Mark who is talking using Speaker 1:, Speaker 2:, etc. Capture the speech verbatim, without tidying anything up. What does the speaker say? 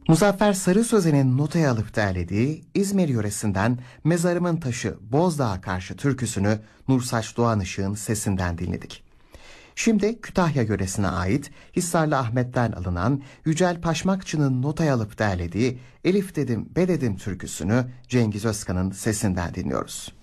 Speaker 1: Muzaffer Sarı Sözen'in notaya alıp derlediği İzmir yöresinden Mezarımın Taşı Bozdağ'a karşı türküsünü Nursaç Doğanışık'ın sesinden dinledik. Şimdi Kütahya yöresine ait Hisarlı Ahmet'ten alınan Yücel Paşmakçı'nın notaya alıp derlediği Elif Dedim Be Dedim türküsünü Cengiz Özkan'ın sesinden dinliyoruz.